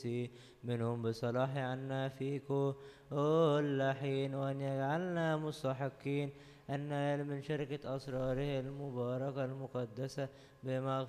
القديسين منهم بصلاح عنا في كل حين، وأن يجعلنا مستحقين أن ننال من شركة أسراره المباركة المقدسة بمغفرة